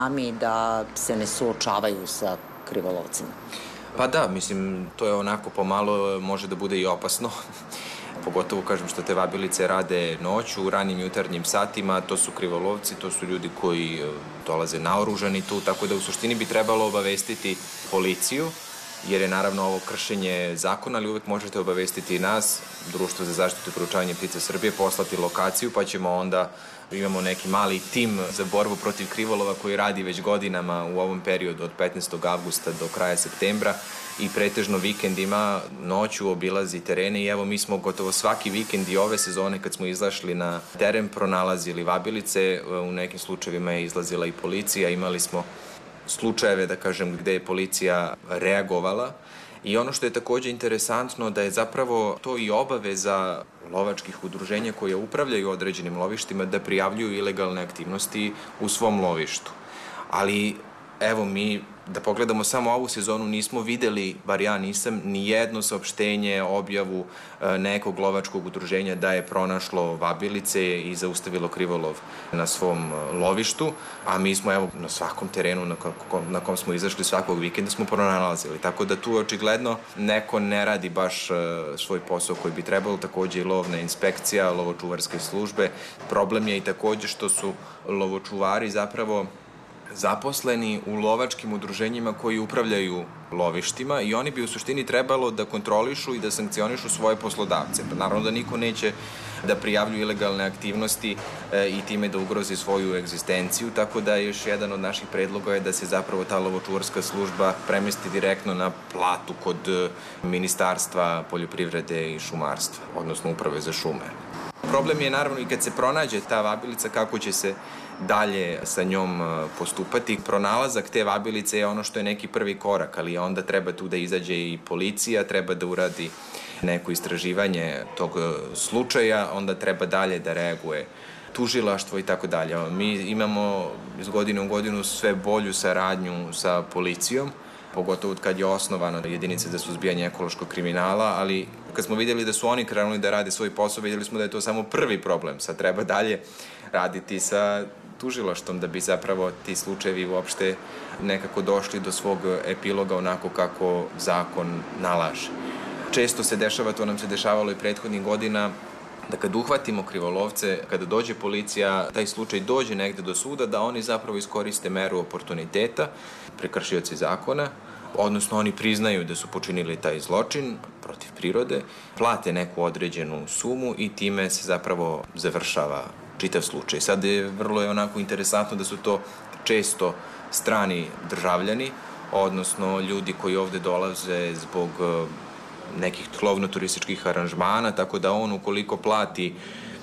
sami da se ne suočavaju sa krivolovcima? Pa da, mislim, to je onako pomalo, može da bude i opasno. Pogotovo, kažem, što te vabilice rade noću, u ranim jutarnjim satima, to su krivolovci, to su ljudi koji dolaze naoružani tu, tako da u suštini bi trebalo obavestiti policiju, jer je naravno ovo kršenje zakona, ali uvek možete obavestiti i nas, Društvo za zaštitu i proučavanje ptica Srbije, poslati lokaciju, pa ćemo onda, imamo neki mali tim za borbu protiv krivolova koji radi već godinama u ovom periodu od 15. avgusta do kraja septembra i pretežno vikendima noću obilazi terene i evo mi smo gotovo svaki vikend i ove sezone kad smo izašli na teren pronalazili vabilice, u nekim slučajevima je izlazila i policija, imali smo slučajeve, da kažem, gde je policija reagovala. I ono što je takođe interesantno da je zapravo to i obaveza lovačkih udruženja koje upravljaju određenim lovištima da prijavljuju ilegalne aktivnosti u svom lovištu. Ali evo mi, da pogledamo samo ovu sezonu, nismo videli, bar ja nisam, ni jedno saopštenje, objavu nekog lovačkog udruženja da je pronašlo vabilice i zaustavilo krivolov na svom lovištu, a mi smo evo na svakom terenu na kom smo izašli svakog vikenda smo pronalazili. Tako da tu očigledno neko ne radi baš svoj posao koji bi trebalo, takođe i lovna inspekcija, lovočuvarske službe. Problem je i takođe što su lovočuvari zapravo zaposleni u lovačkim udruženjima koji upravljaju lovištima i oni bi u suštini trebalo da kontrolišu i da sankcionišu svoje poslodavce. Pa naravno da niko neće da prijavlju ilegalne aktivnosti i time da ugrozi svoju egzistenciju, tako da još jedan od naših predloga je da se zapravo ta lovočuvarska služba premesti direktno na platu kod Ministarstva poljoprivrede i šumarstva, odnosno Uprave za šume. Problem je naravno i kad se pronađe ta vabilica kako će se dalje sa njom postupati. Pronalazak te vabilice je ono što je neki prvi korak, ali onda treba tu da izađe i policija, treba da uradi neko istraživanje tog slučaja, onda treba dalje da reaguje tužilaštvo i tako dalje. Mi imamo iz godine u godinu sve bolju saradnju sa policijom, pogotovo kad je osnovana jedinica za suzbijanje ekološkog kriminala, ali kad smo vidjeli da su oni krenuli da rade svoj posao, vidjeli smo da je to samo prvi problem. Sad treba dalje raditi sa tužilaštvom da bi zapravo ti slučajevi uopšte nekako došli do svog epiloga onako kako zakon nalaže. Često se dešava, to nam se dešavalo i prethodnih godina, da kad uhvatimo krivolovce, kada dođe policija, taj slučaj dođe negde do suda, da oni zapravo iskoriste meru oportuniteta, prekršioci zakona, odnosno oni priznaju da su počinili taj zločin protiv prirode, plate neku određenu sumu i time se zapravo završava čitav slučaj. Sad je vrlo onako interesantno da su to često strani državljani, odnosno ljudi koji ovde dolaze zbog nekih lovno-turističkih aranžmana, tako da on ukoliko plati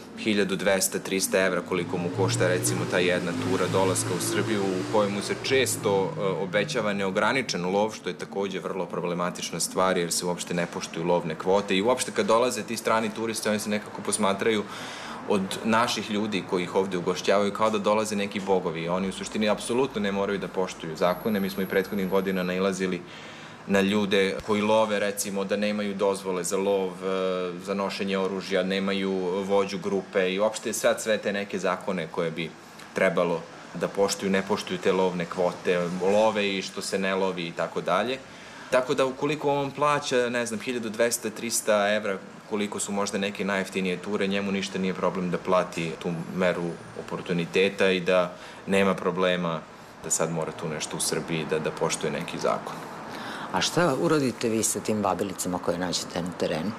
1200-300 evra koliko mu košta recimo ta jedna tura dolaska u Srbiju u kojemu se često obećava neograničen lov, što je takođe vrlo problematična stvar jer se uopšte ne poštuju lovne kvote i uopšte kad dolaze ti strani turisti oni se nekako posmatraju od naših ljudi koji ih ovde ugošćavaju kao da dolaze neki bogovi. Oni u suštini apsolutno ne moraju da poštuju zakone. Mi smo i prethodnih godina nailazili na ljude koji love, recimo, da nemaju dozvole za lov, za nošenje oružja, nemaju vođu grupe i uopšte sad sve te neke zakone koje bi trebalo da poštuju, ne poštuju te lovne kvote, love i što se ne lovi i tako dalje. Tako da ukoliko on plaća, ne znam, 1200-300 evra, koliko su možda neke najjeftinije ture, njemu ništa nije problem da plati tu meru oportuniteta i da nema problema da sad mora tu nešto u Srbiji da poštuje neki zakon. A šta uradite vi sa tim vabilicama koje nađete na terenu?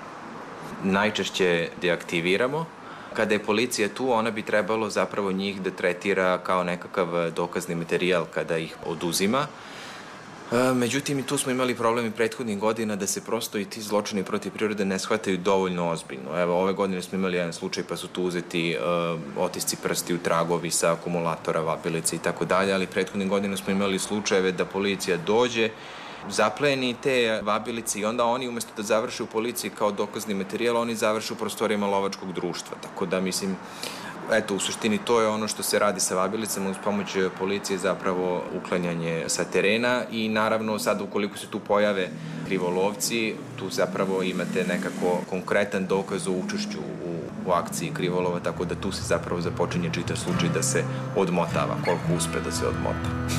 Najčešće deaktiviramo. Kada je policija tu, ona bi trebalo zapravo njih da tretira kao nekakav dokazni materijal kada ih oduzima. Međutim, i tu smo imali problem i prethodnih godina da se prosto i ti zločini protiv prirode ne shvataju dovoljno ozbiljno. Evo, ove godine smo imali jedan slučaj pa su tu uzeti otisci prsti u tragovi sa akumulatora, vabilice i tako dalje, ali prethodnih godina smo imali slučajeve da policija dođe, zapleni te vabilice i onda oni umesto da završe u policiji kao dokazni materijal, oni završe u prostorijama lovačkog društva. Tako da, mislim, eto, u suštini to je ono što se radi sa vabilicama uz pomoć policije, zapravo uklanjanje sa terena i naravno sad ukoliko se tu pojave krivolovci, tu zapravo imate nekako konkretan dokaz o učešću u u akciji krivolova, tako da tu se zapravo započinje čitav slučaj da se odmotava, koliko uspe da se odmota.